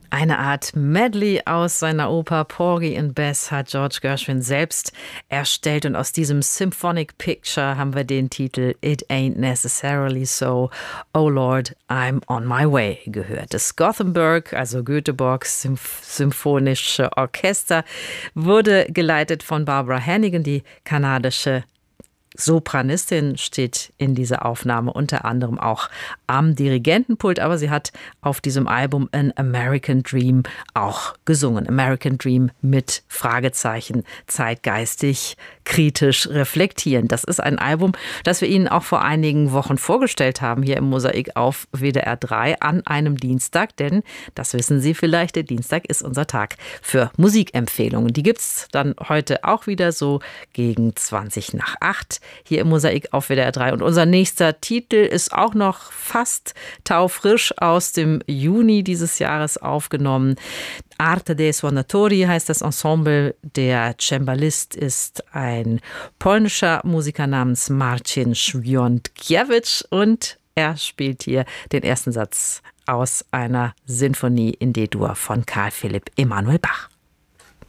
Eine Art Medley aus seiner Oper Porgy and Bess hat George Gershwin selbst erstellt und aus diesem Symphonic Picture haben wir den Titel It Ain't Necessarily So, Oh Lord, I'm on my way gehört. Das Gothenburg, also Göteborgs Symphonische Orchester, wurde geleitet von Barbara Hannigan, die kanadische Sopranistin, steht in dieser Aufnahme unter anderem auch am Dirigentenpult, aber sie hat auf diesem Album An American Dream auch gesungen. American Dream mit Fragezeichen, zeitgeistig, kritisch reflektierend. Das ist ein Album, das wir Ihnen auch vor einigen Wochen vorgestellt haben, hier im Mosaik auf WDR 3 an einem Dienstag, denn, das wissen Sie vielleicht, der Dienstag ist unser Tag für Musikempfehlungen. Die gibt's dann heute auch wieder so gegen 7:20 hier im Mosaik auf WDR 3. Und unser nächster Titel ist auch noch fast taufrisch aus dem Juni dieses Jahres aufgenommen. Arte dei Suonatori heißt das Ensemble. Der Cembalist ist ein polnischer Musiker namens Marcin Świątkiewicz und er spielt hier den ersten Satz aus einer Sinfonie in D-Dur von Karl Philipp Emanuel Bach.